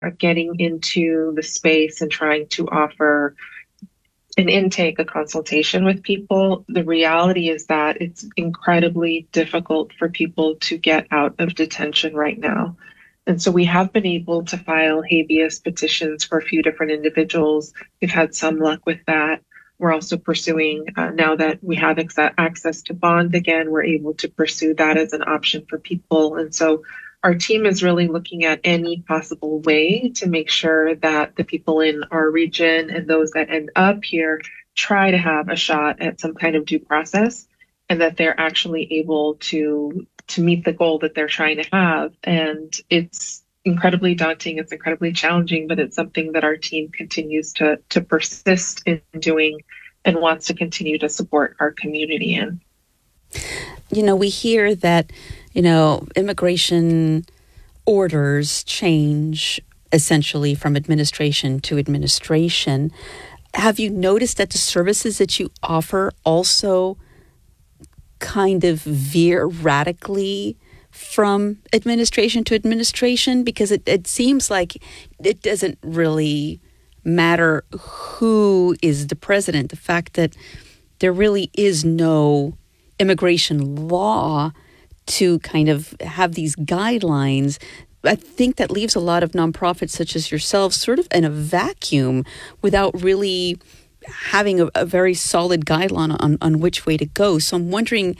getting into the space and trying to offer an intake, a consultation with people, the reality is that it's incredibly difficult for people to get out of detention right now. And so we have been able to file habeas petitions for a few different individuals. We've had some luck with that. We're also pursuing, now that we have access to bond again, we're able to pursue that as an option for people. And so our team is really looking at any possible way to make sure that the people in our region and those that end up here try to have a shot at some kind of due process, and that they're actually able to meet the goal that they're trying to have. And it's incredibly daunting, it's incredibly challenging, but it's something that our team continues to persist in doing and wants to continue to support our community in. We hear that, immigration orders change essentially from administration to administration. Have you noticed that the services that you offer also kind of veer radically from administration to administration? Because it seems like it doesn't really matter who is the president. The fact that there really is no immigration law to kind of have these guidelines, I think that leaves a lot of nonprofits such as yourselves sort of in a vacuum without really having a very solid guideline on which way to go. So I'm wondering,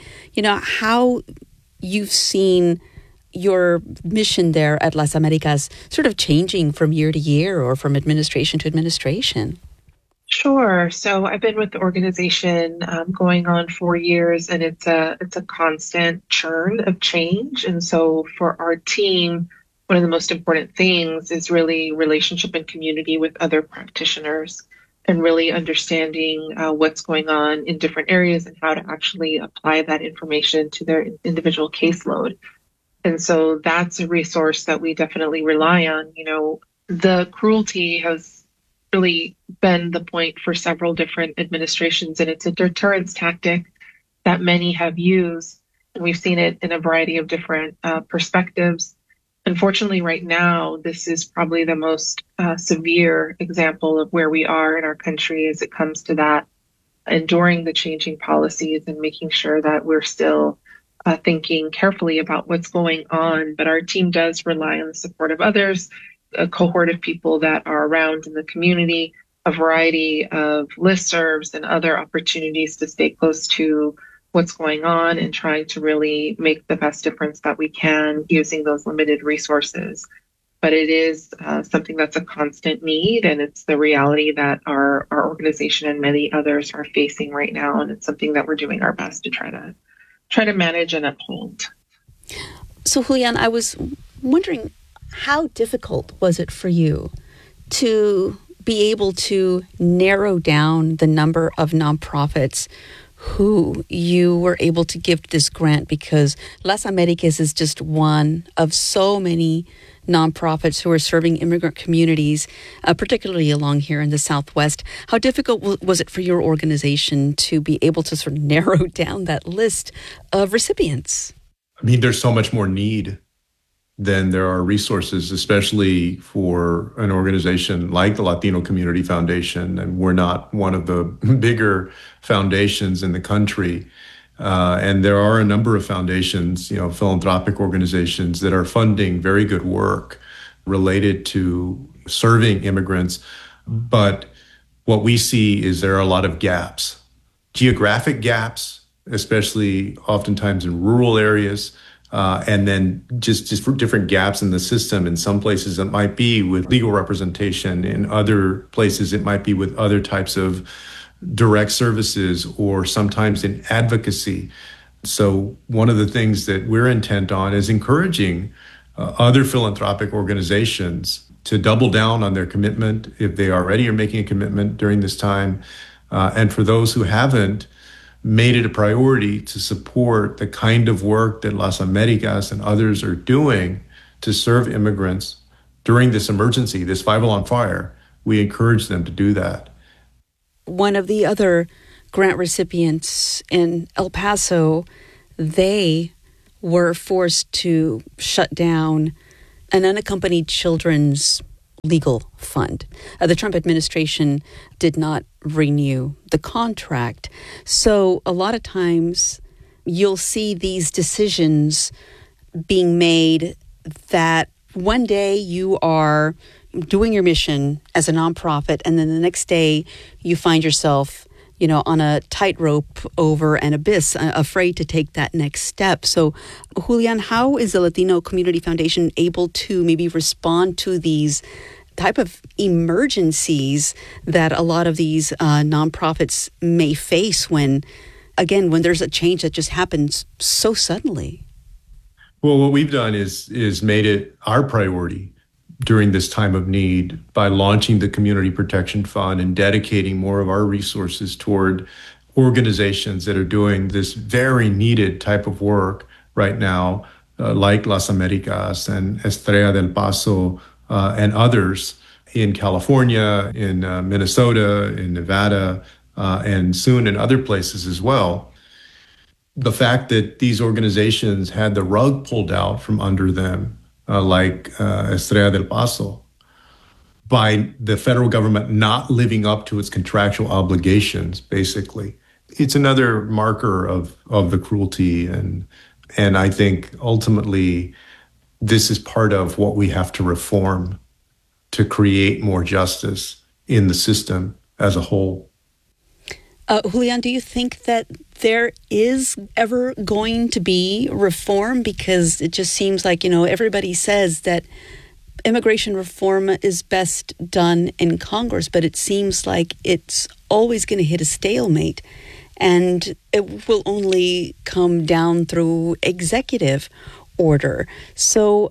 how you've seen your mission there at Las Americas sort of changing from year to year or from administration to administration. Sure. So I've been with the organization going on 4 years, and it's a constant churn of change. And so for our team, one of the most important things is really relationship and community with other practitioners, and really understanding what's going on in different areas and how to actually apply that information to their individual caseload. And so that's a resource that we definitely rely on. The cruelty has really been the point for several different administrations, and it's a deterrence tactic that many have used. And we've seen it in a variety of different perspectives. Unfortunately, right now, this is probably the most severe example of where we are in our country as it comes to that, enduring the changing policies and making sure that we're still thinking carefully about what's going on. But our team does rely on the support of others, a cohort of people that are around in the community, a variety of listservs and other opportunities to stay close to what's going on and trying to really make the best difference that we can using those limited resources. But it is something that's a constant need, and it's the reality that our organization and many others are facing right now, and it's something that we're doing our best to try to manage and uphold. So, Julian, I was wondering, how difficult was it for you to be able to narrow down the number of nonprofits who you were able to give this grant? Because Las Americas is just one of so many nonprofits who are serving immigrant communities, particularly along here in the Southwest. How difficult was it for your organization to be able to sort of narrow down that list of recipients? I mean, there's so much more need than there are resources, especially for an organization like the Latino Community Foundation. And we're not one of the bigger foundations in the country. And there are a number of foundations, philanthropic organizations that are funding very good work related to serving immigrants. But what we see is there are a lot of gaps, geographic gaps, especially oftentimes in rural areas. And then just for different gaps in the system. In some places it might be with legal representation. In other places it might be with other types of direct services, or sometimes in advocacy. So one of the things that we're intent on is encouraging other philanthropic organizations to double down on their commitment if they already are making a commitment during this time. And for those who haven't, made it a priority to support the kind of work that Las Americas and others are doing to serve immigrants during this emergency, this 5 Alarm Fire. We encourage them to do that. One of the other grant recipients in El Paso, they were forced to shut down an unaccompanied children's legal fund. The Trump administration did not renew the contract. So a lot of times you'll see these decisions being made that one day you are doing your mission as a nonprofit, and then the next day you find yourself, on a tightrope over an abyss, afraid to take that next step. So, Julian, how is the Latino Community Foundation able to maybe respond to these type of emergencies that a lot of these nonprofits may face when there's a change that just happens so suddenly? Well, what we've done is made it our priority during this time of need by launching the Community Protection Fund and dedicating more of our resources toward organizations that are doing this very needed type of work right now, like Las Americas and Estrella del Paso and others in California, in Minnesota, in Nevada, and soon in other places as well. The fact that these organizations had the rug pulled out from under them, like Estrella del Paso, by the federal government not living up to its contractual obligations, basically. It's another marker of the cruelty. And I think ultimately this is part of what we have to reform to create more justice in the system as a whole. Julian, do you think that there is ever going to be reform? Because it just seems like, everybody says that immigration reform is best done in Congress, but it seems like it's always going to hit a stalemate, and it will only come down through executive order. So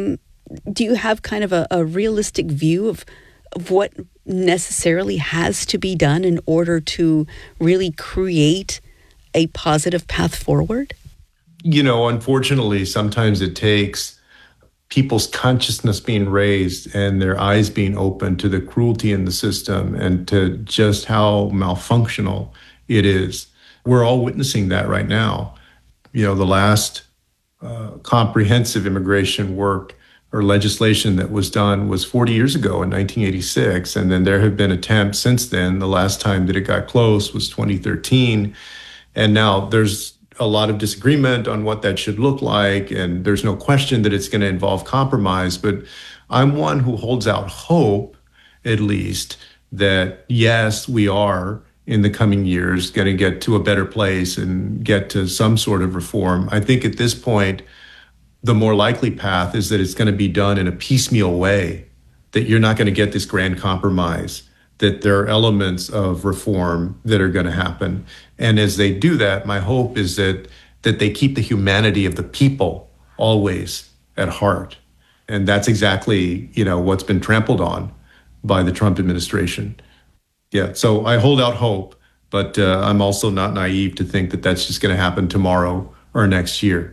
do you have kind of a realistic view of what necessarily has to be done in order to really create a positive path forward? Unfortunately, sometimes it takes people's consciousness being raised and their eyes being opened to the cruelty in the system and to just how malfunctional it is. We're all witnessing that right now. The last comprehensive immigration work or legislation that was done was 40 years ago in 1986. And then there have been attempts since then. The last time that it got close was 2013. And now there's a lot of disagreement on what that should look like. And there's no question that it's going to involve compromise. But I'm one who holds out hope, at least, that yes, we are in the coming years going to get to a better place and get to some sort of reform. I think at this point, the more likely path is that it's going to be done in a piecemeal way, that you're not going to get this grand compromise, that there are elements of reform that are going to happen. And as they do that, my hope is that they keep the humanity of the people always at heart. And that's exactly, what's been trampled on by the Trump administration. Yeah, so I hold out hope, but I'm also not naive to think that that's just going to happen tomorrow or next year.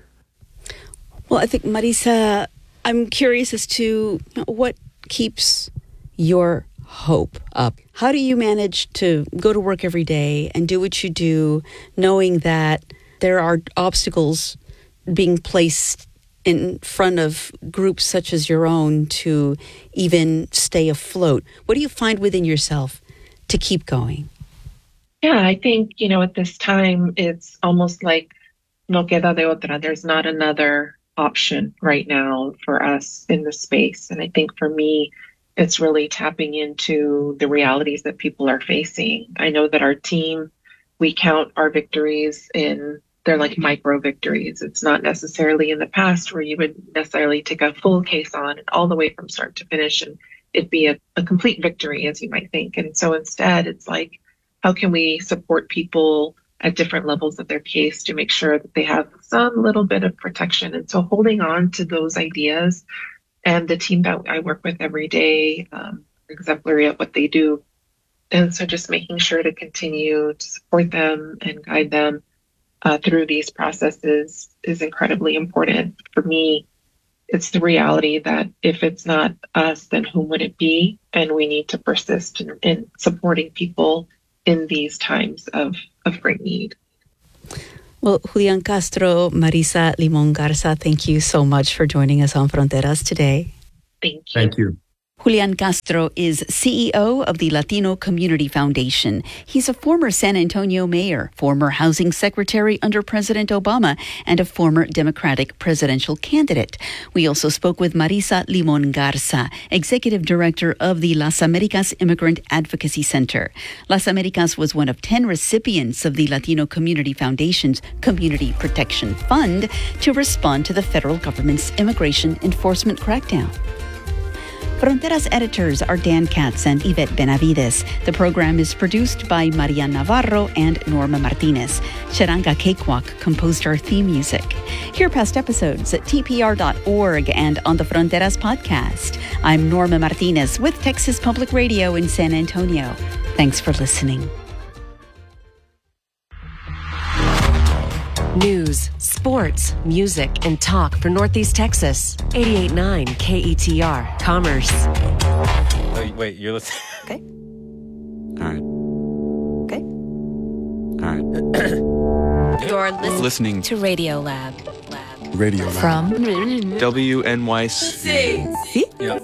Well, I think, Marisa, I'm curious as to what keeps your hope up. How do you manage to go to work every day and do what you do, knowing that there are obstacles being placed in front of groups such as your own to even stay afloat? What do you find within yourself to keep going? Yeah, I think, at this time, it's almost like no queda de otra. There's not another option right now for us in the space. And I think for me, it's really tapping into the realities that people are facing. I know that our team, we count our victories they're like micro victories. It's not necessarily in the past where you would necessarily take a full case on and all the way from start to finish and it'd be a complete victory, as you might think. And so instead, it's like, how can we support people at different levels of their case to make sure that they have some little bit of protection? And so holding on to those ideas, and the team that I work with every day, exemplary at what they do. And so just making sure to continue to support them and guide them through these processes is incredibly important. For me, it's the reality that if it's not us, then whom would it be? And we need to persist in supporting people in these times of great need. Well, Julian Castro, Marisa Limon Garza, thank you so much for joining us on Fronteras today. Thank you. Thank you. Julian Castro is CEO of the Latino Community Foundation. He's a former San Antonio mayor, former housing secretary under President Obama, and a former Democratic presidential candidate. We also spoke with Marisa Limon Garza, executive director of the Las Americas Immigrant Advocacy Center. Las Americas was one of 10 recipients of the Latino Community Foundation's Community Protection Fund to respond to the federal government's immigration enforcement crackdown. Fronteras editors are Dan Katz and Yvette Benavides. The program is produced by Maria Navarro and Norma Martinez. Charanga Cakewalk composed our theme music. Hear past episodes at tpr.org and on the Fronteras podcast. I'm Norma Martinez with Texas Public Radio in San Antonio. Thanks for listening. News, sports, music, and talk for Northeast Texas. 88.9 KETR, Commerce. Oh, wait, you're listening? Okay. All right. Okay. All right. You're Listening to Radio Lab. Radio Lab. From WNYC. Yep.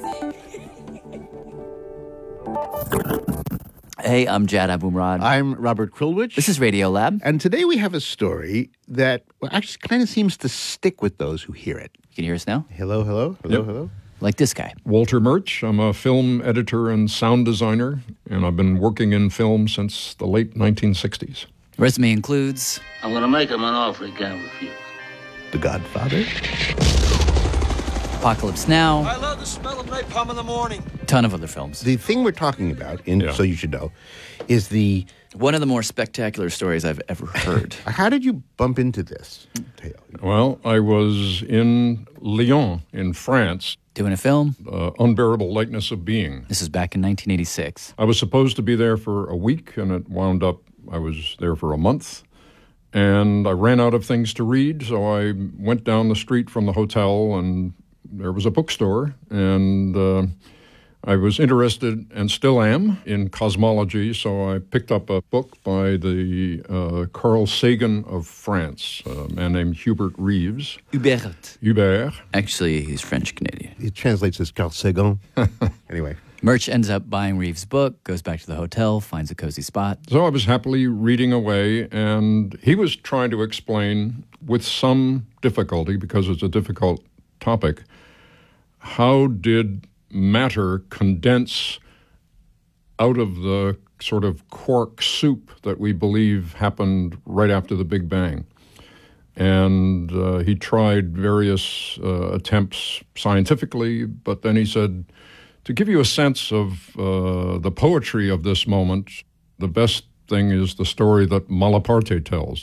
Hey, I'm Jad Abumrad. I'm Robert Krulwich. This is Radio Lab. And today we have a story that actually kind of seems to stick with those who hear it. You can hear us now? Hello, hello, hello, hello. Like this guy. Walter Murch. I'm a film editor and sound designer, and I've been working in film since the late 1960s. Resume includes... I'm going to make him an offer he can't refuse. The Godfather. Apocalypse Now. I love the smell of napalm in the morning. Ton of other films. The thing we're talking about, so you should know, is the... One of the more spectacular stories I've ever heard. How did you bump into this tale? Well, I was in Lyon, in France. Doing a film. Unbearable Lightness of Being. This is back in 1986. I was supposed to be there for a week, and it wound up I was there for a month. And I ran out of things to read, so I went down the street from the hotel, and there was a bookstore, and I was interested, and still am, in cosmology, so I picked up a book by the Carl Sagan of France, a man named Hubert Reeves. Hubert. Actually, he's French-Canadian. It translates as Carl Sagan. Anyway. Murch ends up buying Reeves' book, goes back to the hotel, finds a cozy spot. So I was happily reading away, and he was trying to explain, with some difficulty, because it's a difficult topic, how did matter condense out of the sort of quark soup that we believe happened right after the Big Bang. And he tried various attempts scientifically, but then he said, to give you a sense of the poetry of this moment, the best thing is the story that Malaparte tells.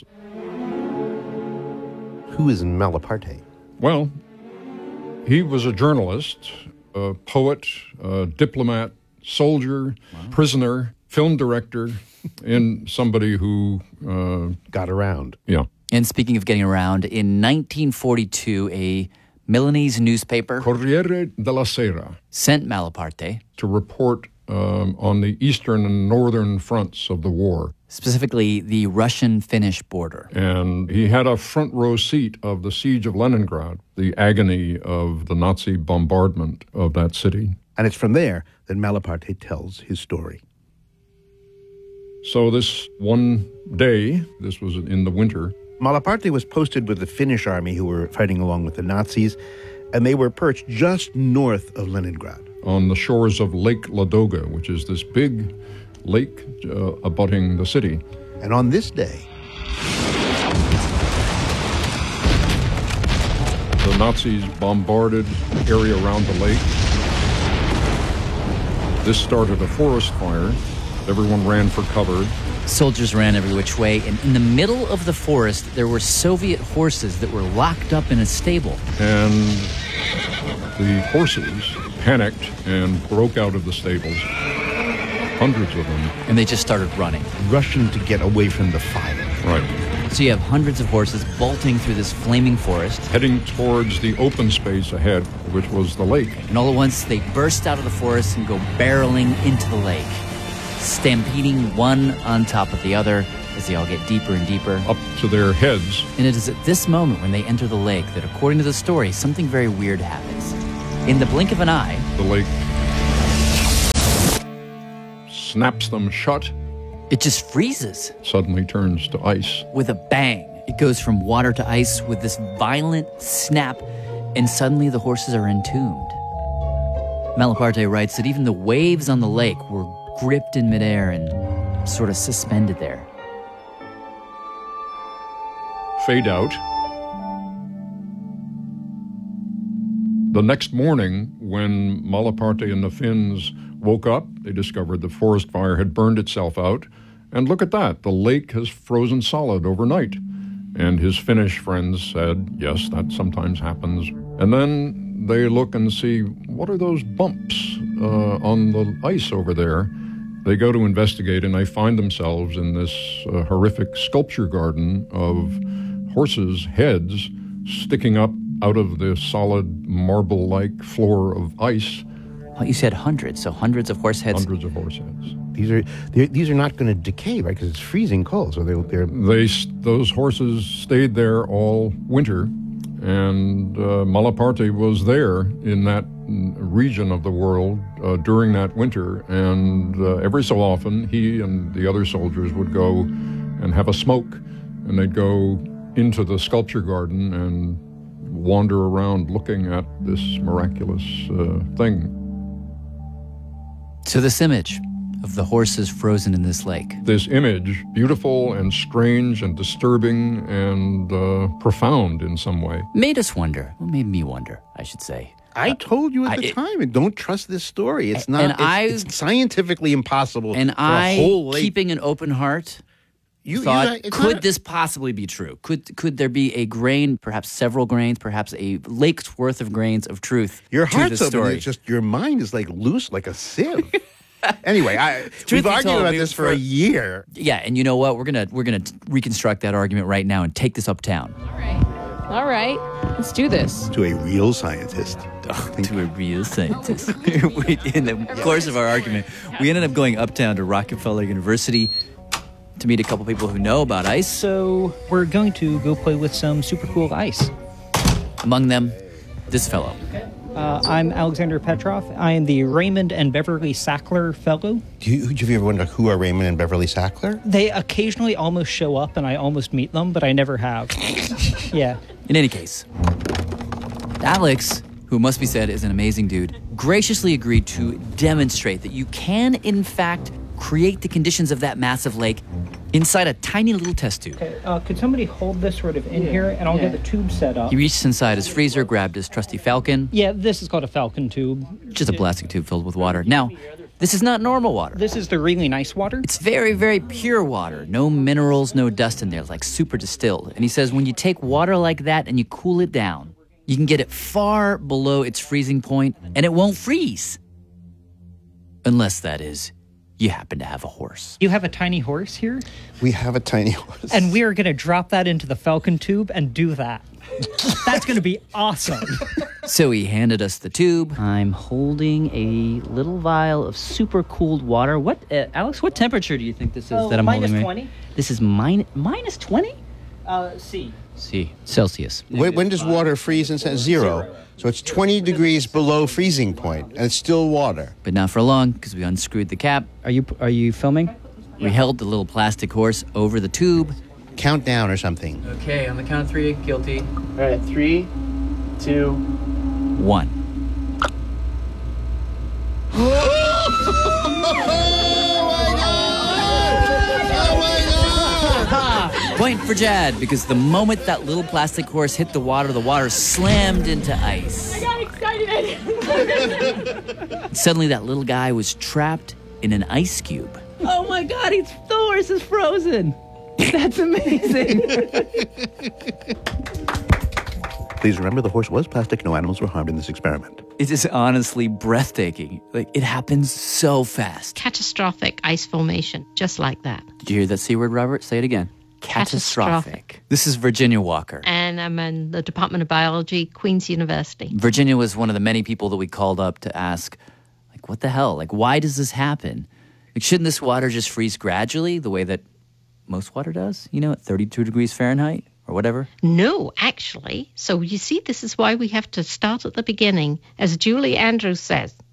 Who is Malaparte? Well, he was a journalist, a poet, a diplomat, soldier, prisoner, film director, and somebody who... got around. Yeah. And speaking of getting around, in 1942, a Milanese newspaper, Corriere della Sera, sent Malaparte to report on the eastern and northern fronts of the war. Specifically, the Russian-Finnish border. And he had a front row seat of the siege of Leningrad, the agony of the Nazi bombardment of that city. And it's from there that Malaparte tells his story. So this one day, this was in the winter, Malaparte was posted with the Finnish army who were fighting along with the Nazis, and they were perched just north of Leningrad. On the shores of Lake Ladoga, which is this big lake abutting the city. And on this day, the Nazis bombarded the area around the lake. This started a forest fire. Everyone ran for cover. Soldiers ran every which way, and in the middle of the forest, there were Soviet horses that were locked up in a stable. And the horses panicked and broke out of the stables, hundreds of them. And they just started running. Rushing to get away from the fire. Right. So you have hundreds of horses bolting through this flaming forest. Heading towards the open space ahead, which was the lake. And all at once, they burst out of the forest and go barreling into the lake, stampeding one on top of the other as they all get deeper and deeper. Up to their heads. And it is at this moment when they enter the lake that, according to the story, something very weird happens. In the blink of an eye, the lake snaps them shut, It just freezes suddenly turns to ice. with a bang. It goes from water to ice with this violent snap, and suddenly the horses are entombed. Malaparte writes that even the waves on the lake were gripped in midair and sort of suspended there. Fade out. The next morning, when Malaparte and the Finns woke up, they discovered the forest fire had burned itself out. And look at that, the lake has frozen solid overnight. And his Finnish friends said, yes, that sometimes happens. And then they look and see, what are those bumps on the ice over there? They go to investigate, and they find themselves in this horrific sculpture garden of horses' heads sticking up out of the solid marble-like floor of ice. Well, you said hundreds, so hundreds of horse heads. Hundreds of horse heads. These are not going to decay, right? Because it's freezing cold. So those horses stayed there all winter, and Malaparte was there in that region of the world during that winter, and every so often he and the other soldiers would go and have a smoke, and they'd go into the sculpture garden and wander around looking at this miraculous thing. So this image of the horses frozen in this lake. This image, beautiful and strange and disturbing and profound in some way. Made us wonder. Well, made me wonder, I should say. I told you at the time, and don't trust this story. It's not. It's scientifically impossible. And for a whole lake. Keeping an open heart, thought, could this possibly be true? Could there be a grain, perhaps several grains, perhaps a lake's worth of grains of truth? Your to heart's this open. story? It's just your mind is like loose, like a sieve. Anyway, Truth we've be argued told, about this for a year. Yeah, and you know what? We're gonna reconstruct that argument right now and take this uptown. All right, let's do this. To a real scientist. To a real scientist. In the course of our argument, we ended up going uptown to Rockefeller University to meet a couple people who know about ice. So we're going to go play with some super cool ice. Among them, this fellow. I'm Alexander Petrov. I am the Raymond and Beverly Sackler Fellow. Have you ever wondered who are Raymond and Beverly Sackler? They occasionally almost show up, and I almost meet them, but I never have. Yeah. In any case, Alex, who must be said is an amazing dude, graciously agreed to demonstrate that you can, in fact, create the conditions of that massive lake inside a tiny little test tube. Okay, could somebody hold this sort of in here, and I'll get the tube set up. He reached inside his freezer, grabbed his trusty Falcon. Yeah, this is called a Falcon tube. Just a plastic tube filled with water. Now, this is not normal water. This is the really nice water. It's very, very pure water. No minerals, no dust in there, like super distilled. And he says when you take water like that and you cool it down, you can get it far below its freezing point, and it won't freeze. Unless, that is, you happen to have a horse. You have a tiny horse here? We have a tiny horse. And we are going to drop that into the Falcon tube and do that. That's going to be awesome. So he handed us the tube. I'm holding a little vial of super cooled water. What, Alex, what temperature do you think this is that I'm holding? Minus 20. This is minus 20? C. Celsius. When does water freeze? And zero. So it's 20 degrees below freezing point, and it's still water. But not for long, because we unscrewed the cap. Are you filming? We held the little plastic horse over the tube. Count down or something. Okay, on the count of three, guilty. All right, 3, 2, 1. Point for Jad, because the moment that little plastic horse hit the water slammed into ice. I got excited. Suddenly, that little guy was trapped in an ice cube. Oh my God, the horse is frozen. That's amazing. Please remember the horse was plastic. No animals were harmed in this experiment. It is honestly breathtaking. Like, it happens so fast. Catastrophic ice formation, just like that. Did you hear that C word, Robert? Say it again. Catastrophic. This is Virginia Walker. And I'm in the Department of Biology, Queen's University. Virginia was one of the many people that we called up to ask, like, what the hell? Like, why does this happen? Like, shouldn't this water just freeze gradually the way that most water does? You know, at 32 degrees Fahrenheit or whatever? No, actually. So you see, this is why we have to start at the beginning. As Julie Andrews says,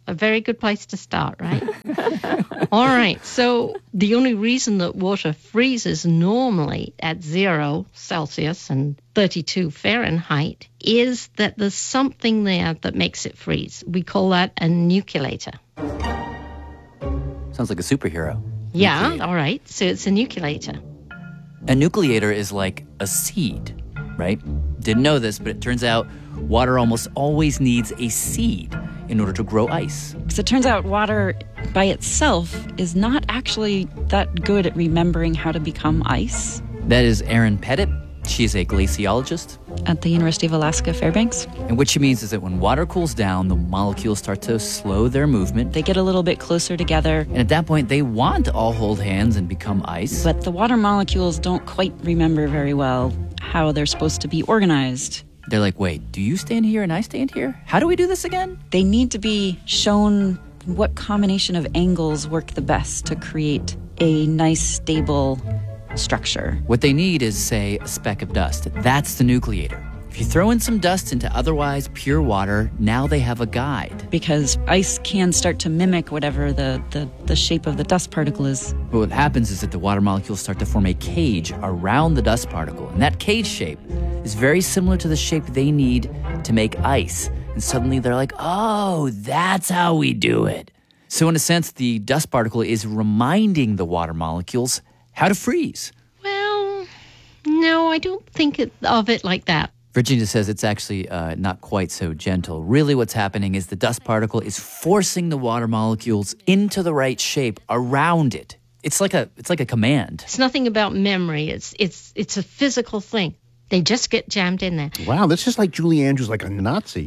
A very good place to start, right? All right. So the only reason that water freezes normally at 0 Celsius and 32 Fahrenheit is that there's something there that makes it freeze. We call that a nucleator. Sounds like a superhero. Yeah, Nucleator. all right. So it's a nucleator. A nucleator is like a seed, right? Didn't know this, but it turns out water almost always needs a seed in order to grow ice. Because it turns out water by itself is not actually that good at remembering how to become ice. That is Erin Pettit. She's a glaciologist at the University of Alaska Fairbanks. And what she means is that when water cools down, the molecules start to slow their movement. They get a little bit closer together. And at that point, they want to all hold hands and become ice. But the water molecules don't quite remember very well how they're supposed to be organized. They're like, wait, do you stand here and I stand here? How do we do this again? They need to be shown what combination of angles work the best to create a nice, stable structure. What they need is, say, a speck of dust. That's the nucleator. If you throw in some dust into otherwise pure water, now they have a guide. Because ice can start to mimic whatever the shape of the dust particle is. But what happens is that the water molecules start to form a cage around the dust particle. And that cage shape is very similar to the shape they need to make ice. And suddenly they're like, oh, that's how we do it. So in a sense, the dust particle is reminding the water molecules how to freeze. Well, no, I don't think of it like that. Virginia says it's actually not quite so gentle. Really what's happening is the dust particle is forcing the water molecules into the right shape around it. It's like a command. It's nothing about memory. It's a physical thing. They just get jammed in there. Wow, that's just like Julie Andrews, like a Nazi.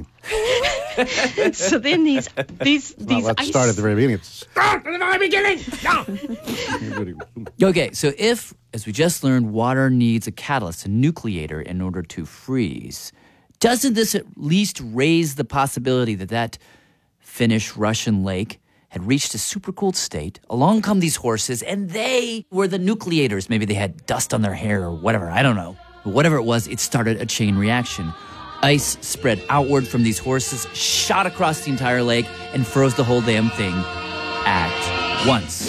So then these let's ice... start at the very beginning. Start at the very beginning! Okay, so if, as we just learned, water needs a catalyst, a nucleator, in order to freeze, doesn't this at least raise the possibility that that Finnish-Russian lake had reached a supercooled state? Along come these horses, and they were the nucleators. Maybe they had dust on their hair or whatever, I don't know. But whatever it was, it started a chain reaction. Ice spread outward from these horses, shot across the entire lake, and froze the whole damn thing at once.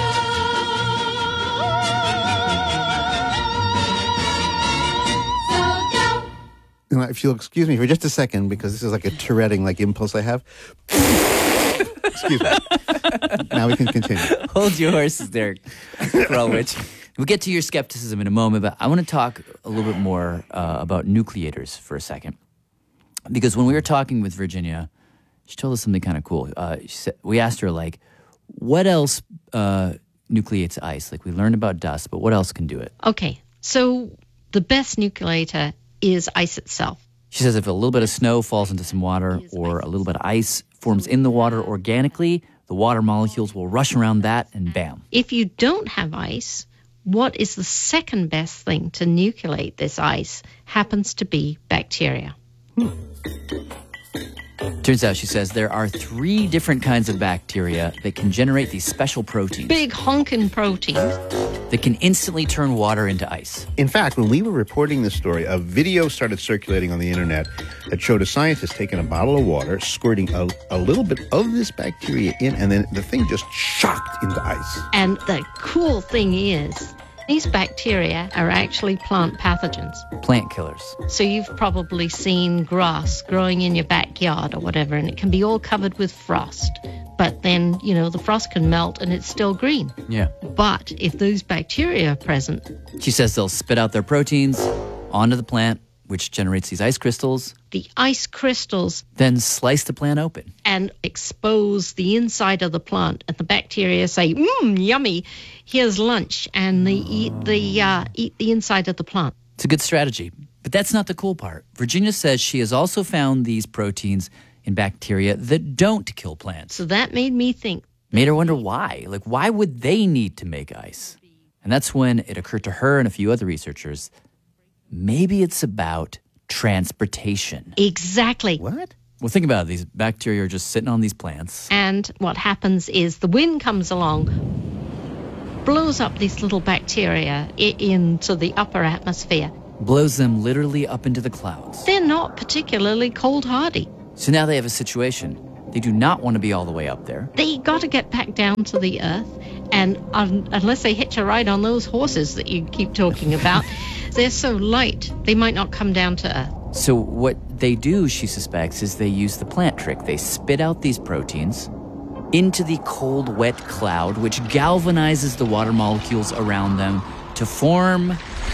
If you'll excuse me for just a second, because this is like a Touretting impulse I have. Excuse me. Now we can continue. Hold your horses there, Krulwich. We'll get to your skepticism in a moment, but I want to talk a little bit more about nucleators for a second. Because when we were talking with Virginia, she told us something kind of cool. We asked her, what else nucleates ice? We learned about dust, but what else can do it? Okay, so the best nucleator is ice itself. She says if a little bit of snow falls into some water or a little bit of ice forms in the water organically, the water molecules will rush around that and bam. If you don't have ice, what is the second best thing to nucleate this ice happens to be bacteria. Turns out, she says, there are 3 different kinds of bacteria that can generate these special proteins. Big honking proteins. That can instantly turn water into ice. In fact, when we were reporting this story, a video started circulating on the internet that showed a scientist taking a bottle of water, squirting a little bit of this bacteria in, and then the thing just shocked into ice. And the cool thing is, these bacteria are actually plant pathogens. Plant killers. So you've probably seen grass growing in your backyard or whatever, and it can be all covered with frost. But then, the frost can melt and it's still green. Yeah. But if those bacteria are present... She says they'll spit out their proteins onto the plant, which generates these ice crystals. The ice crystals... Then slice the plant open. And expose the inside of the plant. And the bacteria say, yummy, here's lunch. And they eat the inside of the plant. It's a good strategy. But that's not the cool part. Virginia says she has also found these proteins in bacteria that don't kill plants. So that made me think. Made her wonder why. Why would they need to make ice? And that's when it occurred to her and a few other researchers, maybe it's about transportation. Exactly. What? Well, think about it. These bacteria are just sitting on these plants. And what happens is the wind comes along, blows up these little bacteria into the upper atmosphere. Blows them literally up into the clouds. They're not particularly cold hardy. So now they have a situation. They do not want to be all the way up there. They got to get back down to the earth, and unless they hitch a ride on those horses that you keep talking about, they're so light, they might not come down to earth. So what they do, she suspects, is they use the plant trick. They spit out these proteins into the cold, wet cloud, which galvanizes the water molecules around them to form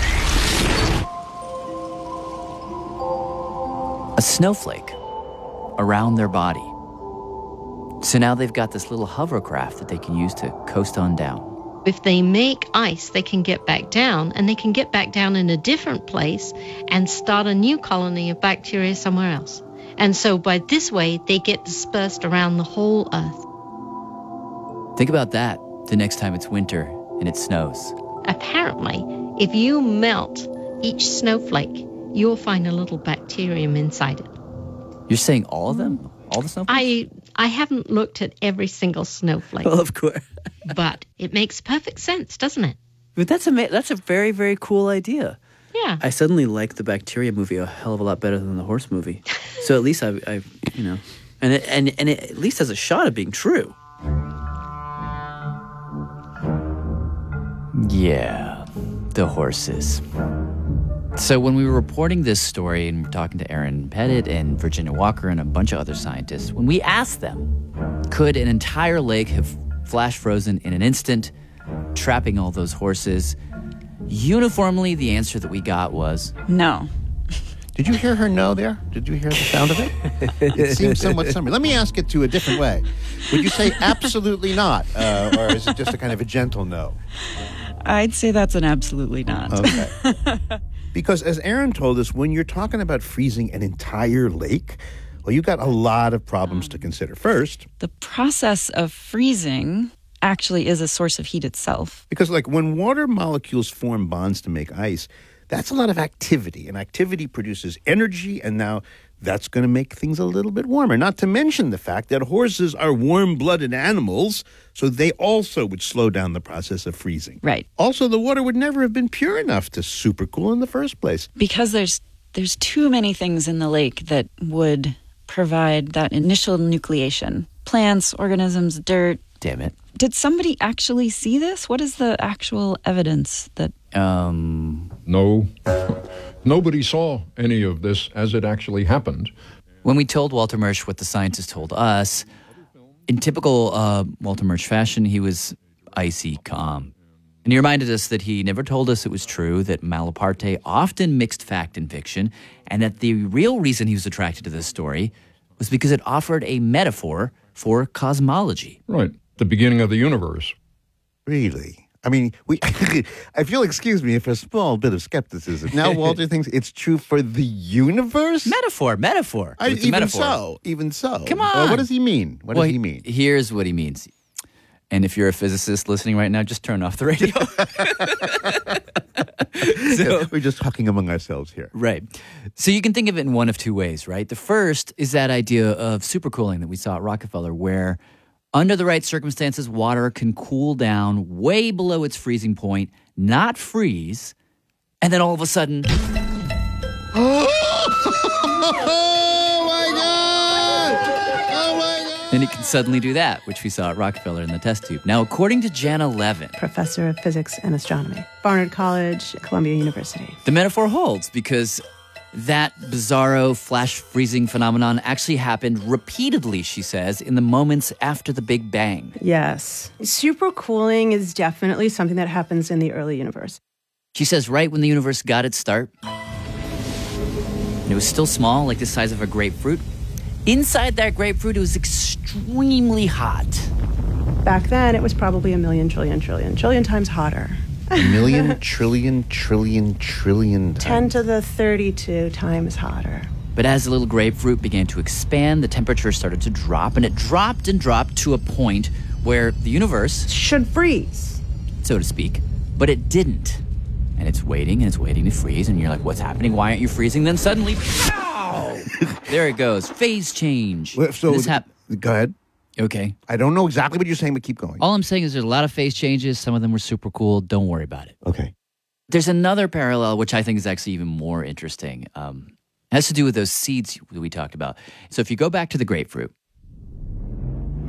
a snowflake around their body. So now they've got this little hovercraft that they can use to coast on down. If they make ice, they can get back down, and they can get back down in a different place and start a new colony of bacteria somewhere else. And so by this way, they get dispersed around the whole earth. Think about that the next time it's winter and it snows. Apparently, if you melt each snowflake, you'll find a little bacterium inside it. You're saying all of them? All the snowflakes? I haven't looked at every single snowflake. Well, of course. But it makes perfect sense, doesn't it? But that's a very, very cool idea. Yeah. I suddenly like the bacteria movie a hell of a lot better than the horse movie. So at least I you know, and it at least has a shot of being true. Yeah, the horses. So when we were reporting this story and we're talking to Aaron Pettit and Virginia Walker and a bunch of other scientists, when we asked them, could an entire lake have flash frozen in an instant, trapping all those horses, uniformly the answer that we got was no. Did you hear her no there? Did you hear the sound of it? It seems somewhat summary. Let me ask it to a different way. Would you say absolutely not? Or is it just a kind of a gentle no? I'd say that's an absolutely not. Okay. Because as Aaron told us, when you're talking about freezing an entire lake, well, you've got a lot of problems to consider. First, the process of freezing actually is a source of heat itself. Because like when water molecules form bonds to make ice, that's a lot of activity, and activity produces energy, and now that's going to make things a little bit warmer. Not to mention the fact that horses are warm-blooded animals, so they also would slow down the process of freezing. Right. Also, the water would never have been pure enough to supercool in the first place. Because there's too many things in the lake that would provide that initial nucleation. Plants, organisms, dirt. Damn it. Did somebody actually see this? What is the actual evidence that... No. Nobody saw any of this as it actually happened. When we told Walter Murch what the scientists told us, in typical Walter Murch fashion, he was icy calm. And he reminded us that he never told us it was true, that Malaparte often mixed fact and fiction, and that the real reason he was attracted to this story was because it offered a metaphor for cosmology. Right. The beginning of the universe. Really? I mean, if you'll excuse me for a small bit of skepticism. Now Walter thinks it's true for the universe? Metaphor. Even so. Come on. Well, what does he mean? What does he mean? Here's what he means. And if you're a physicist listening right now, just turn off the radio. So, we're just talking among ourselves here. Right. So you can think of it in one of two ways, right? The first is that idea of supercooling that we saw at Rockefeller, where under the right circumstances, water can cool down way below its freezing point, not freeze, and then all of a sudden... Then it can suddenly do that, which we saw at Rockefeller in the test tube. Now, according to Jana Levin, professor of physics and astronomy, Barnard College, Columbia University, the metaphor holds because that bizarro flash freezing phenomenon actually happened repeatedly, she says, in the moments after the Big Bang. Yes. Supercooling is definitely something that happens in the early universe. She says right when the universe got its start, it was still small, like the size of a grapefruit. Inside that grapefruit, it was extremely hot. Back then, it was probably 1,000,000 trillion times hotter. 1,000,000 trillion 10 to the 32 times hotter. But as the little grapefruit began to expand, the temperature started to drop, and it dropped and dropped to a point where the universe should freeze, so to speak, but it didn't. And it's waiting to freeze, and you're like, what's happening? Why aren't you freezing? Then suddenly, pow! There it goes. Phase change. So go ahead. Okay. I don't know exactly what you're saying, but keep going. All I'm saying is there's a lot of phase changes. Some of them were super cool. Don't worry about it. Okay. There's another parallel, which I think is actually even more interesting. It has to do with those seeds that we talked about. So if you go back to the grapefruit,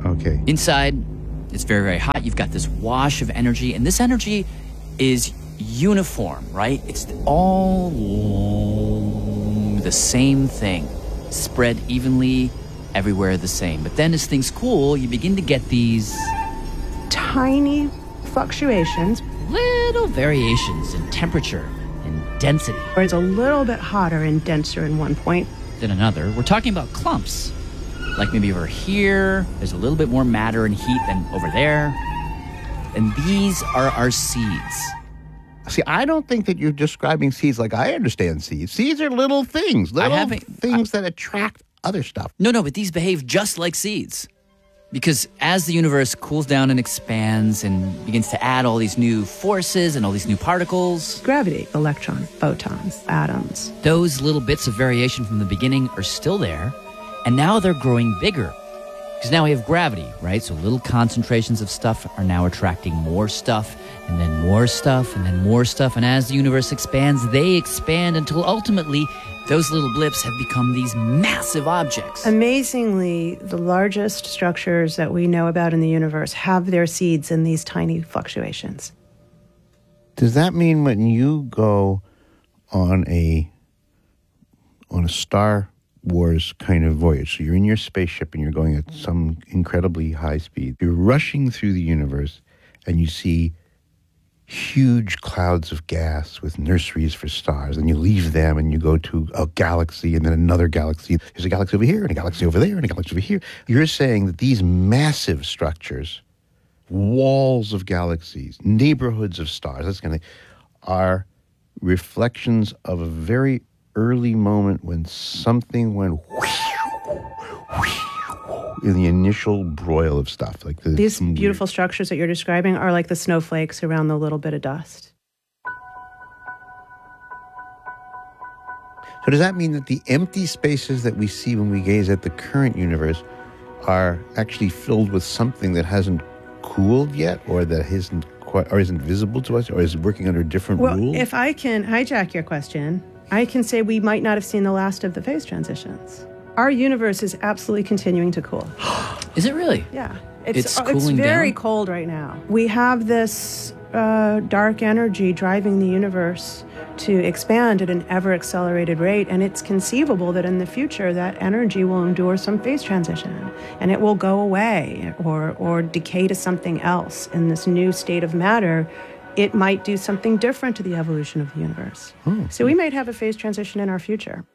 Okay. Inside, it's very, very hot. You've got this wash of energy, and this energy is uniform, right? It's all the same thing, spread evenly everywhere the same. But then as things cool, you begin to get these tiny fluctuations, little variations in temperature and density. Where it's a little bit hotter and denser in one point than another. We're talking about clumps. Like maybe over here, there's a little bit more matter and heat than over there. And these are our seeds. See, I don't think that you're describing seeds like I understand seeds. Seeds are little things, things that attract other stuff. No, but these behave just like seeds. Because as the universe cools down and expands and begins to add all these new forces and all these new particles... Gravity, electrons, photons, atoms. Those little bits of variation from the beginning are still there, and now they're growing bigger. Because now we have gravity, right? So little concentrations of stuff are now attracting more stuff, and then more stuff, and then more stuff. And as the universe expands, they expand until ultimately those little blips have become these massive objects. Amazingly, the largest structures that we know about in the universe have their seeds in these tiny fluctuations. Does that mean when you go on a Star Wars kind of voyage, so you're in your spaceship and you're going at some incredibly high speed, you're rushing through the universe and you see huge clouds of gas with nurseries for stars, and you leave them and you go to a galaxy and then another galaxy. There's a galaxy over here and a galaxy over there and a galaxy over here. You're saying that these massive structures, walls of galaxies, neighborhoods of stars, that's kind of, are reflections of a very early moment when something went in the initial broil of stuff. Like these beautiful structures that you're describing are like the snowflakes around the little bit of dust. So does that mean that the empty spaces that we see when we gaze at the current universe are actually filled with something that hasn't cooled yet, or that isn't quite, or isn't visible to us, or is working under different rules? If I can hijack your question, I can say we might not have seen the last of the phase transitions. Our universe is absolutely continuing to cool. Is it really? Yeah. It's cooling very down? cold right now. We have this dark energy driving the universe to expand at an ever-accelerated rate, and it's conceivable that in the future that energy will endure some phase transition, and it will go away or decay to something else. In this new state of matter, it might do something different to the evolution of the universe. So we might have a phase transition in our future.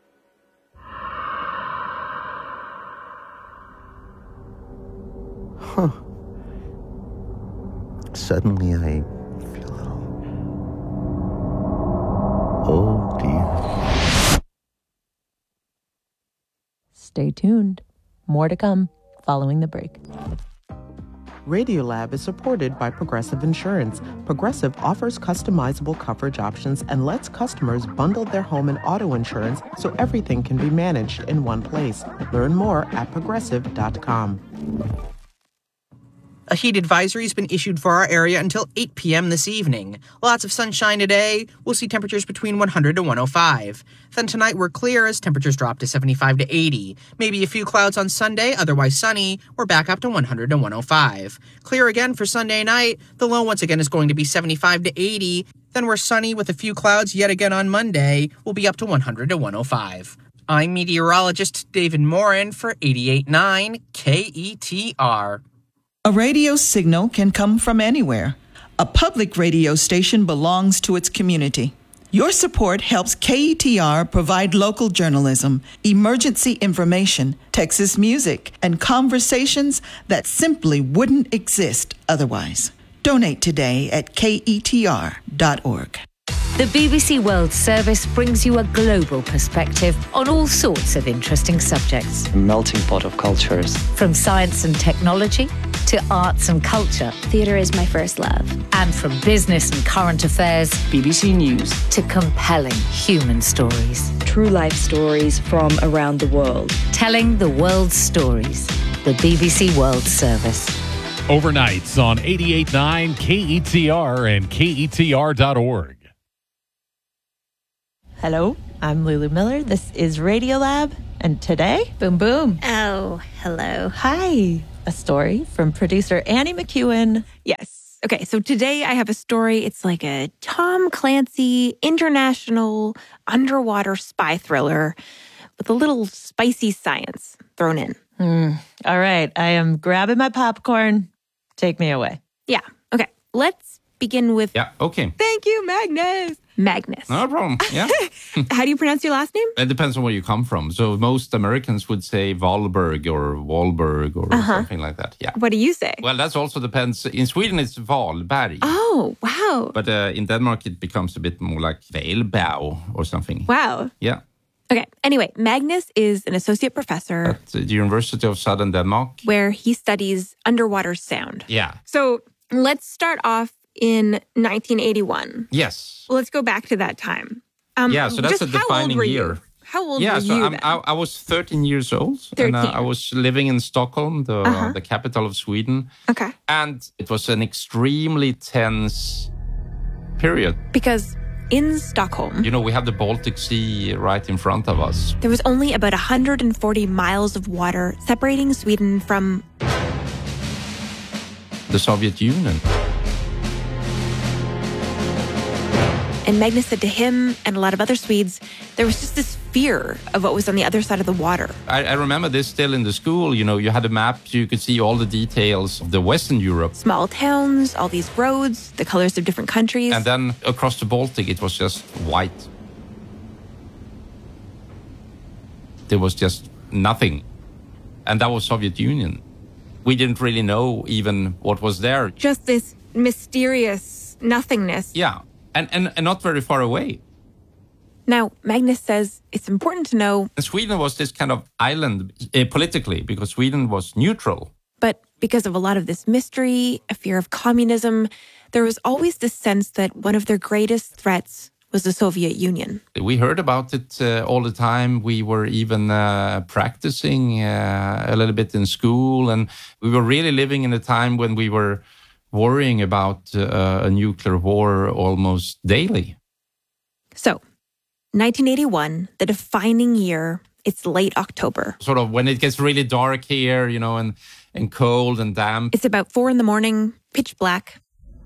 Huh. Suddenly I feel a little... Oh, dear. Stay tuned. More to come following the break. Radiolab is supported by Progressive Insurance. Progressive offers customizable coverage options and lets customers bundle their home and auto insurance so everything can be managed in one place. Learn more at progressive.com. A heat advisory has been issued for our area until 8 p.m. this evening. Lots of sunshine today. We'll see temperatures between 100 to 105. Then tonight we're clear as temperatures drop to 75 to 80. Maybe a few clouds on Sunday, otherwise sunny. We're back up to 100 to 105. Clear again for Sunday night. The low once again is going to be 75 to 80. Then we're sunny with a few clouds yet again on Monday. We'll be up to 100 to 105. I'm meteorologist David Morin for 88.9 KETR. A radio signal can come from anywhere. A public radio station belongs to its community. Your support helps KETR provide local journalism, emergency information, Texas music, and conversations that simply wouldn't exist otherwise. Donate today at KETR.org. The BBC World Service brings you a global perspective on all sorts of interesting subjects. A melting pot of cultures. From science and technology to arts and culture. Theatre is my first love. And from business and current affairs. BBC News. To compelling human stories. True life stories from around the world. Telling the world's stories. The BBC World Service. Overnights on 88.9 KETR and KETR.org. Hello, I'm Lulu Miller. This is Radiolab, and today, boom boom. Oh, hello. Hi. a story from producer Annie McEwen. Yes. Okay, so today I have a story. It's like a Tom Clancy international underwater spy thriller with a little spicy science thrown in. All right, I am grabbing my popcorn. Take me away. Yeah, okay. Let's begin with... Yeah, okay. Thank you, Magnus. Magnus. No problem, yeah. How do you pronounce your last name? It depends on where you come from. So most Americans would say Wahlberg or Wahlberg or something like that, yeah. What do you say? Well, that also depends. In Sweden, it's Wahlberg. Oh, wow. But in Denmark, it becomes a bit more like Wahlberg or something. Wow. Yeah. Okay, anyway, Magnus is an associate professor At the University of Southern Denmark. where he studies underwater sound. Yeah. So let's start off in 1981. Yes. Well, let's go back to that time. Yeah, so that's just a defining how old were year. You? How old Yeah, were so you then? I was 13 years old. 13. And I was living in Stockholm, the capital of Sweden. Okay. And it was an extremely tense period. Because in Stockholm, You know, we have the Baltic Sea right in front of us. there was only about 140 miles of water separating Sweden from... The Soviet Union. And Magnus said to him and a lot of other Swedes, there was just this fear of what was on the other side of the water. I remember this still in the school. You know, you had a map, you could see all the details of the Western Europe. Small towns, all these roads, the colors of different countries. And then across the Baltic, it was just white. There was just nothing. And that was Soviet Union. We didn't really know even what was there. Just this mysterious nothingness. Yeah, and not very far away. Now, Magnus says it's important to know... And Sweden was this kind of island politically, because Sweden was neutral. But because of a lot of this mystery, a fear of communism, there was always this sense that one of their greatest threats was the Soviet Union. We heard about it all the time. We were even practicing a little bit in school. And we were really living in a time when we were worrying about a nuclear war almost daily. So, 1981, the defining year, it's late October. Sort of when it gets really dark here, you know, and cold and damp. It's about 4 a.m, pitch black.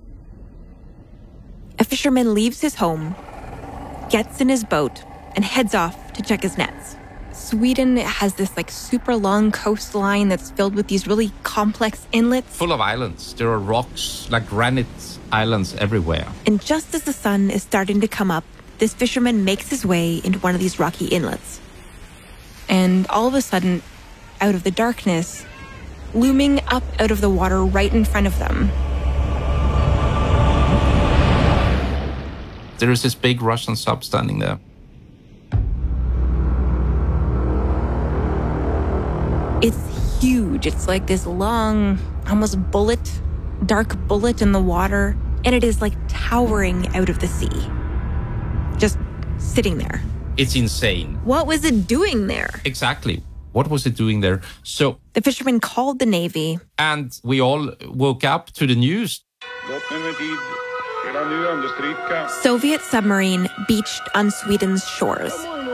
A fisherman leaves his home, gets in his boat, and heads off to check his nets. Sweden has this like super long coastline that's filled with these really complex inlets. Full of islands. There are rocks, like granite islands everywhere. And just as the sun is starting to come up, this fisherman makes his way into one of these rocky inlets. And all of a sudden, out of the darkness, looming up out of the water right in front of them, there is this big Russian sub standing there. It's huge. It's like this long, almost dark bullet in the water. And it is like towering out of the sea. Just sitting there. It's insane. What was it doing there? Exactly. What was it doing there? So the fisherman called the Navy. And we all woke up to the news. Soviet submarine beached on Sweden's shores.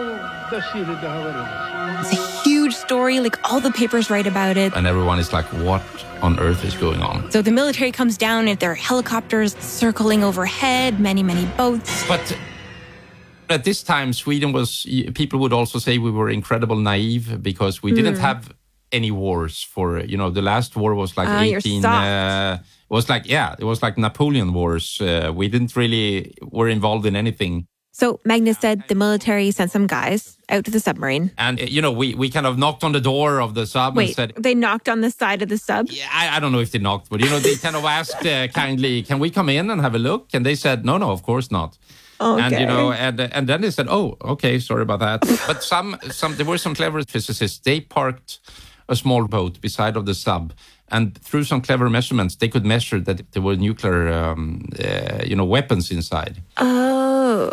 It's a huge story, like all the papers write about it. And everyone is like, what on earth is going on? So the military comes down and there are helicopters circling overhead, many, many boats. But at this time, Sweden was, people would also say we were incredibly naive because we didn't have any wars for, you know, the last war was like 18... it was like Napoleon Wars. We didn't really were involved in anything. So Magnus said the military sent some guys out to the submarine. And, you know, we kind of knocked on the door of the sub and said... they knocked on the side of the sub? Yeah, I don't know if they knocked, but, you know, they kind of asked kindly, can we come in and have a look? And they said, no, of course not. Okay. And, you know, and then they said, oh, okay, sorry about that. But there were some clever physicists. They parked a small boat beside of the sub. And through some clever measurements, they could measure that there were nuclear, weapons inside. Oh,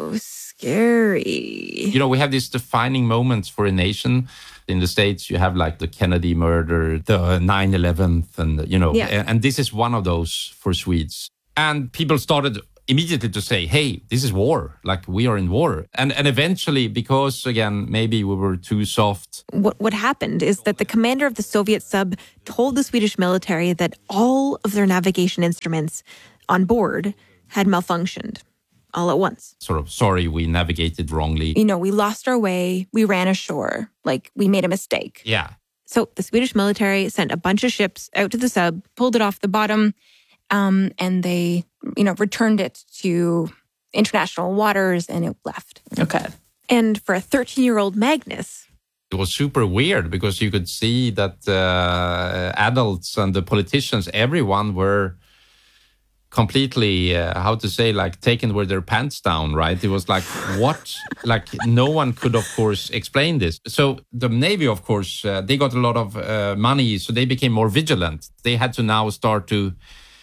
scary. You know, we have these defining moments for a nation. In the States, you have like the Kennedy murder, the 9/11, and, you know, and this is one of those for Swedes. And people started immediately to say, hey, this is war, like we are in war. And eventually, because again, maybe we were too soft. What happened is that the commander of the Soviet sub told the Swedish military that all of their navigation instruments on board had malfunctioned all at once. Sort of, sorry, we navigated wrongly. We lost our way, we ran ashore, like we made a mistake. Yeah. So the Swedish military sent a bunch of ships out to the sub, pulled it off the bottom, and they, returned it to international waters, and it left. Okay. And for a 13-year-old Magnus, it was super weird because you could see that adults and the politicians, everyone were completely, taken with their pants down, right? It was like, what? Like, no one could, of course, explain this. So the Navy, of course, they got a lot of money, so they became more vigilant. They had to now start to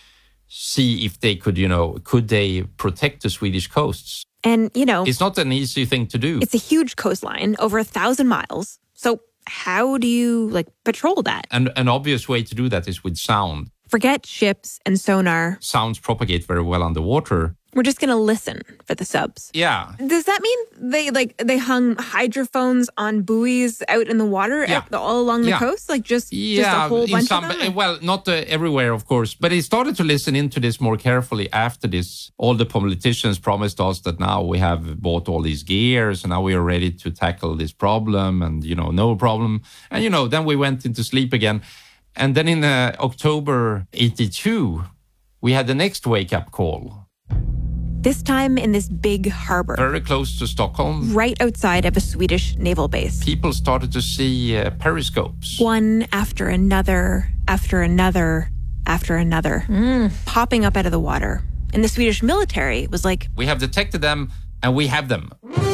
see if they could, could they protect the Swedish coasts? And, it's not an easy thing to do. It's a huge coastline, over 1,000 miles. So how do you, patrol that? And an obvious way to do that is with sound. Forget ships and sonar. Sounds propagate very well underwater. We're just going to listen for the subs. Yeah. Does that mean they hung hydrophones on buoys out in the water all along the coast? Just a whole bunch of them? Well, not everywhere, of course. But he started to listen into this more carefully after this. All the politicians promised us that now we have bought all these gears and now we are ready to tackle this problem and, no problem. And, then we went into sleep again. And then in October 82, we had the next wake-up call. This time in this big harbor. Very close to Stockholm. Right outside of a Swedish naval base. People started to see periscopes. One after another, after another, after another, popping up out of the water. And the Swedish military was like, we have detected them and we have them.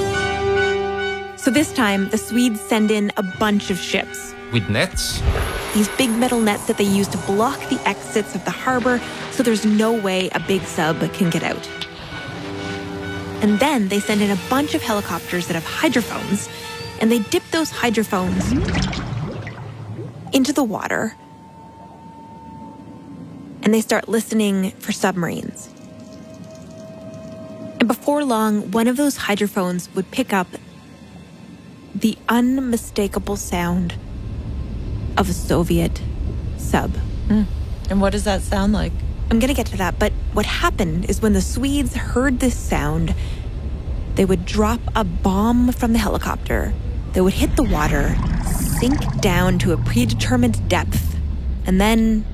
So this time, the Swedes send in a bunch of ships. With nets? These big metal nets that they use to block the exits of the harbor, so there's no way a big sub can get out. And then they send in a bunch of helicopters that have hydrophones, and they dip those hydrophones into the water, and they start listening for submarines. And before long, one of those hydrophones would pick up the unmistakable sound of a Soviet sub. And what does that sound like? I'm going to get to that, but what happened is when the Swedes heard this sound, they would drop a bomb from the helicopter that would hit the water, sink down to a predetermined depth, and then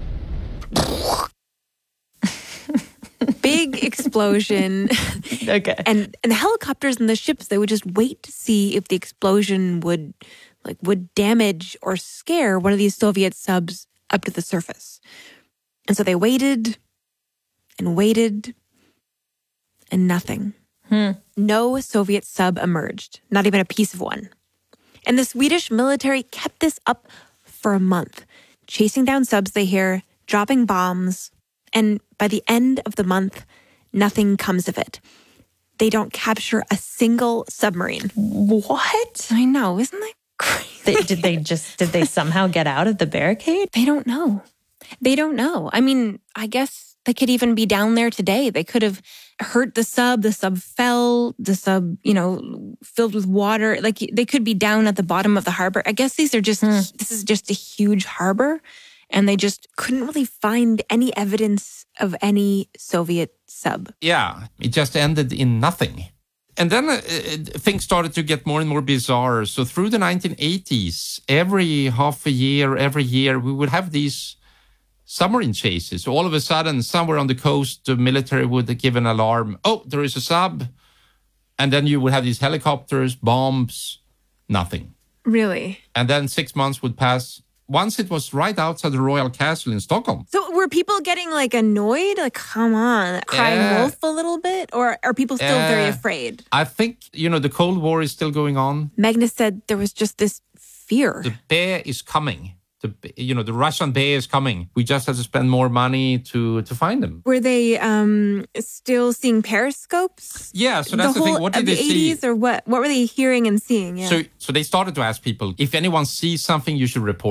big explosion. Okay. And the helicopters and the ships, they would just wait to see if the explosion would damage or scare one of these Soviet subs up to the surface. And so they waited and waited, and nothing. No Soviet sub emerged, not even a piece of one. And the Swedish military kept this up for a month, chasing down subs they hear, dropping bombs, and by the end of the month, nothing comes of it. They don't capture a single submarine. What? I know, isn't that crazy? Did they somehow get out of the barricade? They don't know. They don't know. I mean, I guess they could even be down there today. They could have hurt the sub fell, the sub, filled with water. Like, they could be down at the bottom of the harbor. I guess this is just a huge harbor, and they just couldn't really find any evidence of any Soviet sub. Yeah, it just ended in nothing. And then things started to get more and more bizarre. So through the 1980s, every half a year, every year, we would have these submarine chases. All of a sudden, somewhere on the coast, the military would give an alarm. Oh, there is a sub. And then you would have these helicopters, bombs, nothing. Really? And then 6 months would pass. Once it was right outside the Royal Castle in Stockholm. So were people getting annoyed? Come on, crying wolf a little bit? Or are people still very afraid? I think, the Cold War is still going on. Magnus said there was just this fear. The bear is coming. The Russian bear is coming. We just have to spend more money to find them. Were they still seeing periscopes? Yeah, so that's the thing. What did they see? 80s or what? What were they hearing and seeing? Yeah. So they started to ask people, if anyone sees something, you should report it.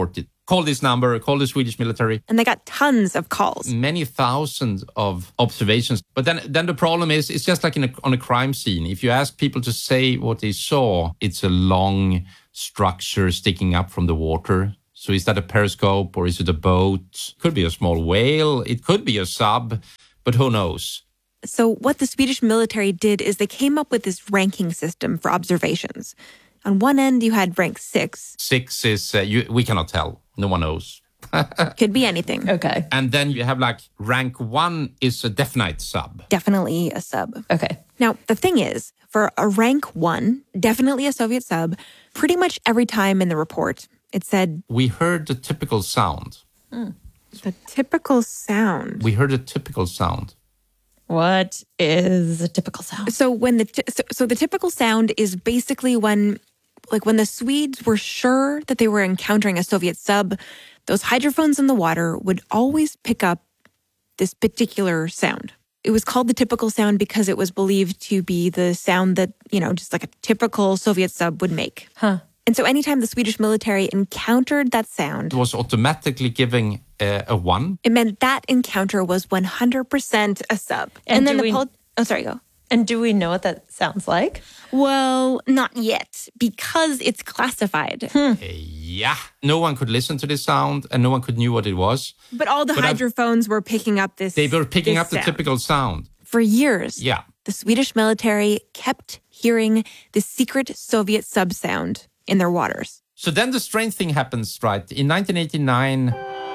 call this number, call the Swedish military. And they got tons of calls. Many thousands of observations. But then the problem is, it's just like on a crime scene. If you ask people to say what they saw, it's a long structure sticking up from the water. So is that a periscope or is it a boat? Could be a small whale. It could be a sub, but who knows? So what the Swedish military did is they came up with this ranking system for observations. On one end, you had rank 6. 6 is, we cannot tell. No one knows. Could be anything. Okay. And then you have like rank 1 is a definite sub. Definitely a sub. Okay. Now, the thing is, for a rank 1, definitely a Soviet sub, pretty much every time in the report, it said... We heard the typical sound. The typical sound? We heard a typical sound. What is a typical sound? So when the typical sound is basically when the Swedes were sure that they were encountering a Soviet sub, those hydrophones in the water would always pick up this particular sound. It was called the typical sound because it was believed to be the sound that, just like a typical Soviet sub would make. Huh. And so anytime the Swedish military encountered that sound... It was automatically giving a 1. It meant that encounter was 100% a sub. And then sorry, go. And do we know what that sounds like? Well, not yet, because it's classified. Yeah. No one could listen to this sound, and no one could knew what it was. But all the hydrophones were picking up this They were picking up the sound. typical sound. For years, yeah, the Swedish military kept hearing the secret Soviet sub sound in their waters. So then the strange thing happens, right? In 1989,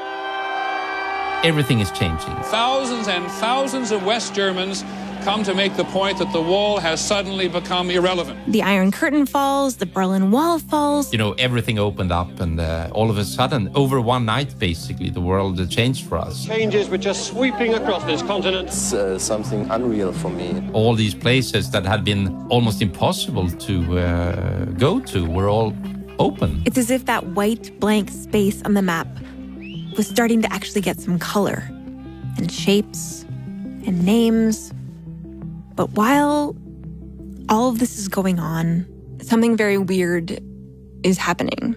everything is changing. Thousands and thousands of West Germans come to make the point that the wall has suddenly become irrelevant. The Iron Curtain falls, the Berlin Wall falls. Everything opened up, and all of a sudden, over one night, basically, the world changed for us. Changes were just sweeping across this continent. It's something unreal for me. All these places that had been almost impossible to go to were all open. It's as if that white blank space on the map was starting to actually get some color and shapes and names. But while all of this is going on, something very weird is happening.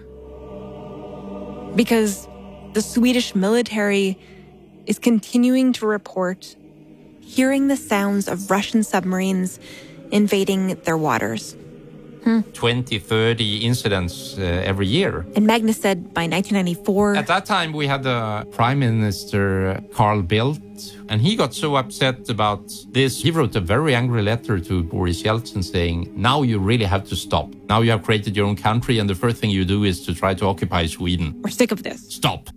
Because the Swedish military is continuing to report hearing the sounds of Russian submarines invading their waters. 20, 30 incidents every year. And Magnus said by 1994... At that time, we had the Prime Minister, Carl Bildt, and he got so upset about this. He wrote a very angry letter to Boris Yeltsin saying, now you really have to stop. Now you have created your own country, and the first thing you do is to try to occupy Sweden. We're sick of this. Stop.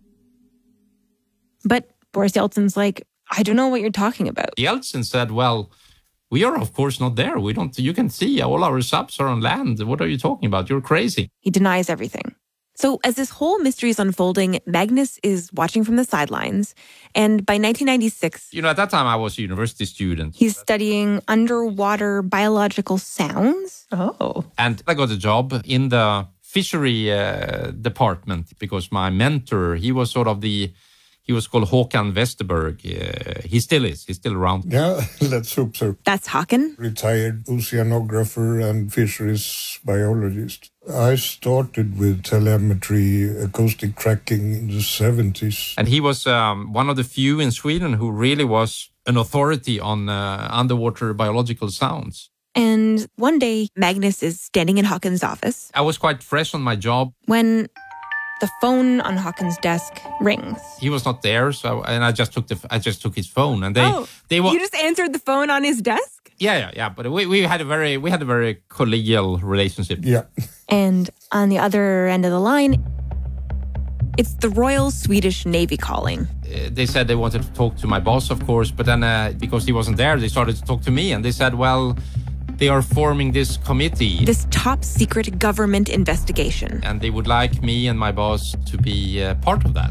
But Boris Yeltsin's like, I don't know what you're talking about. Yeltsin said, well... We are, of course, not there. You can see all our subs are on land. What are you talking about? You're crazy. He denies everything. So as this whole mystery is unfolding, Magnus is watching from the sidelines. And by 1996... at that time I was a university student. He's studying underwater biological sounds. Oh. And I got a job in the fishery department because my mentor, he was sort of He was called Håkan Westerberg. He still is. He's still around. Yeah, let's hope so. That's Håkan. Retired oceanographer and fisheries biologist. I started with telemetry, acoustic tracking in the 70s. And he was one of the few in Sweden who really was an authority on underwater biological sounds. And one day, Magnus is standing in Håkan's office. I was quite fresh on my job. When... the phone on Håkan's desk rings. He was not there, and I just took his phone, and you just answered the phone on his desk? Yeah. But we had a very collegial relationship. Yeah. And on the other end of the line, it's the Royal Swedish Navy calling. They said they wanted to talk to my boss, of course, but then because he wasn't there, they started to talk to me, and they said, well, they are forming this committee. This top secret government investigation. And they would like me and my boss to be part of that.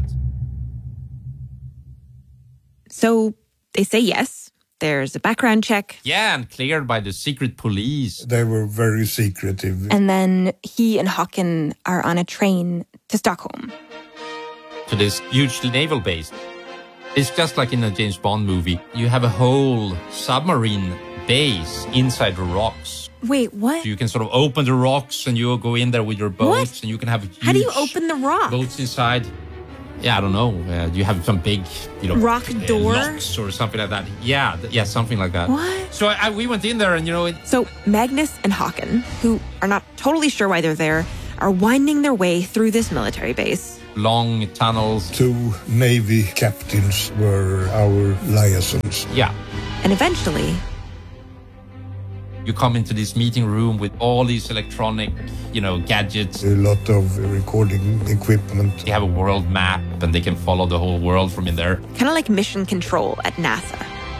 So they say yes. There's a background check. Yeah, and cleared by the secret police. They were very secretive. And then he and Håkan are on a train to Stockholm. To this huge naval base. It's just like in a James Bond movie. You have a whole submarine base inside the rocks. Wait, what? So you can sort of open the rocks and you go in there with your boats and you can have huge How do you open the rock? boats inside. Yeah, I don't know. Do you have some big, rock door locks or something like that? Yeah, something like that. What? So we went in there and So Magnus and Håkon, who are not totally sure why they're there, are winding their way through this military base. Long tunnels. 2 Navy captains were our liaisons. Yeah. And eventually, you come into this meeting room with all these electronic, gadgets. A lot of recording equipment. They have a world map and they can follow the whole world from in there. Kind of like mission control at NASA.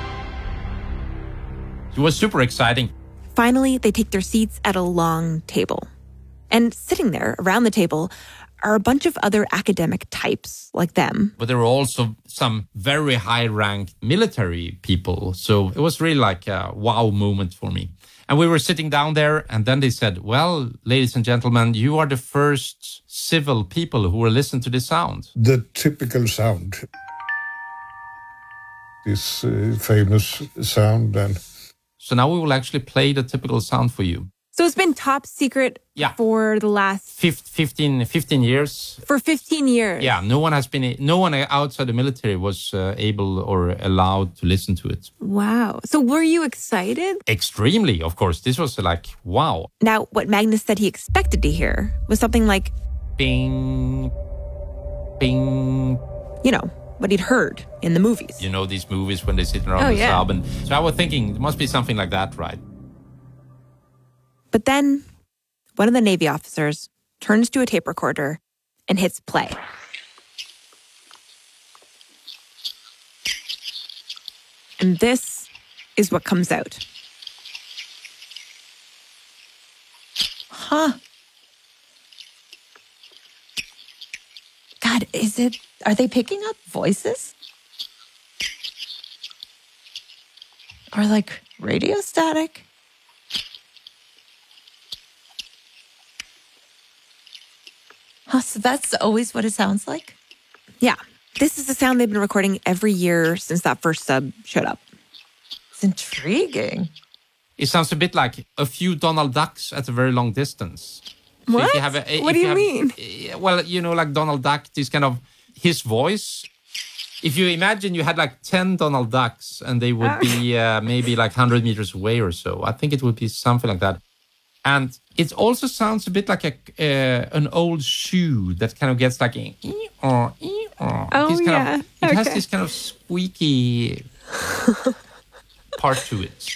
It was super exciting. Finally, they take their seats at a long table. And sitting there around the table are a bunch of other academic types like them. But there were also some very high-ranked military people. So it was really like a wow moment for me. And we were sitting down there, and then they said, well, ladies and gentlemen, you are the first civil people who will listen to this sound. The typical sound. This famous sound. And so now we will actually play the typical sound for you. So it's been top secret for the last 15 years. For 15 years. Yeah, no one outside the military was able or allowed to listen to it. Wow. So were you excited? Extremely, of course. This was like, wow. Now, what Magnus said he expected to hear was something like bing, bing. What he'd heard in the movies. These movies when they sit around the sub. And so I was thinking, it must be something like that, right? But then one of the Navy officers turns to a tape recorder and hits play. And this is what comes out. Huh. God, are they picking up voices? Or like radio static? Huh, so that's always what it sounds like? Yeah. This is the sound they've been recording every year since that first sub showed up. It's intriguing. It sounds a bit like a few Donald Ducks at a very long distance. So what? What do you mean? Well, like Donald Duck, this kind of his voice. If you imagine you had like 10 Donald Ducks and they would be maybe like 100 meters away or so, I think it would be something like that. And it also sounds a bit like an old shoe that kind of gets like an Oh, yeah. It has this kind of squeaky part to it.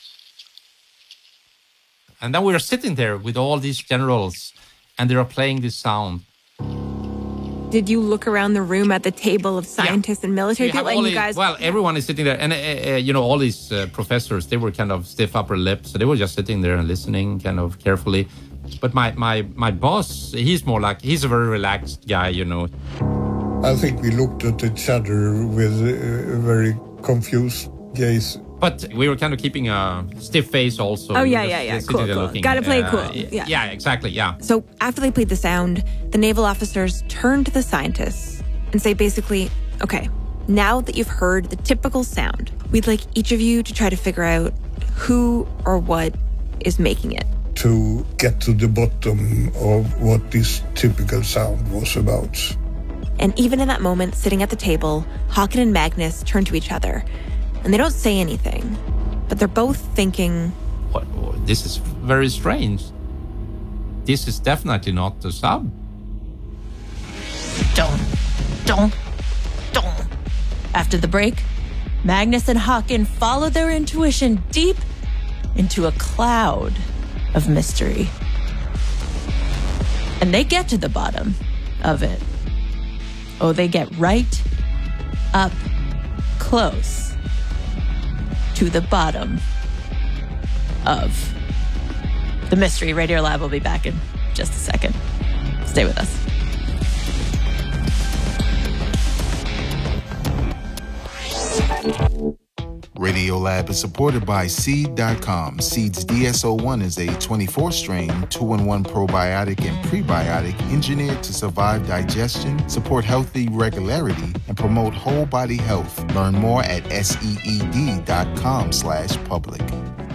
And then we are sitting there with all these generals and they are playing this sound. Did you look around the room at the table of scientists and military people? And you guys... Well, everyone is sitting there. And, all these professors, they were kind of stiff upper lip. So they were just sitting there and listening kind of carefully. But my boss, he's a very relaxed guy, I think we looked at each other with a very confused gaze. But we were kind of keeping a stiff face also. Oh, yeah. Cool. Gotta play cool. Yeah, exactly, yeah. So after they played the sound, the naval officers turned to the scientists and say basically, okay, now that you've heard the typical sound, we'd like each of you to try to figure out who or what is making it. To get to the bottom of what this typical sound was about. And even in that moment, sitting at the table, Håkon and Magnus turn to each other. And they don't say anything, but they're both thinking... What? This is very strange. This is definitely not the sub. Don't. After the break, Magnus and Håkon follow their intuition deep into a cloud of mystery. And they get to the bottom of it. Oh, they get right up close to the bottom of the mystery. Radio Lab will be back in just a second. Stay with us. Radiolab is supported by Seed.com. Seed's DSO1 is a 24-strain, 2-in-1 probiotic and prebiotic engineered to survive digestion, support healthy regularity, and promote whole body health. Learn more at SEED.com/public.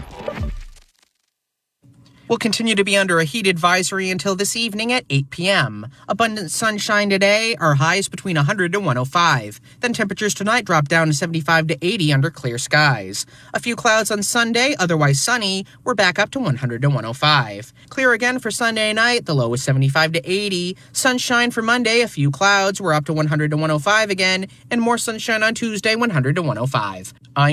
We'll continue to be under a heat advisory until this evening at 8 p.m. Abundant sunshine today, our highs between 100 and 105. Then temperatures tonight drop down to 75 to 80 under clear skies. A few clouds on Sunday, otherwise sunny. We're back up to 100 to 105. Clear again for Sunday night, the low is 75 to 80. Sunshine for Monday, a few clouds. We're up to 100 to 105 again. And more sunshine on Tuesday, 100 to 105. I'm